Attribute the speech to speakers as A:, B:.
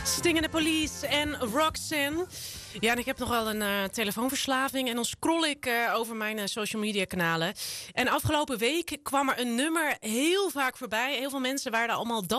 A: Sting and the Police en Roxanne. Ja, en ik heb nog wel een telefoonverslaving. En dan scroll ik over mijn social media kanalen. En afgelopen week kwam er een nummer heel vaak voorbij. Heel veel mensen waren daar allemaal